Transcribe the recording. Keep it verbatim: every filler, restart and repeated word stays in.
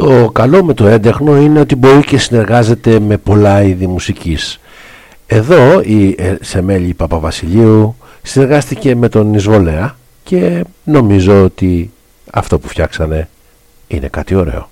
Το καλό με το έντεχνο είναι ότι μπορεί και συνεργάζεται με πολλά είδη μουσικής. Εδώ η Σεμέλη Παπαβασιλείου συνεργάστηκε με τον Εισβολέα και νομίζω ότι αυτό που φτιάξανε είναι κάτι ωραίο.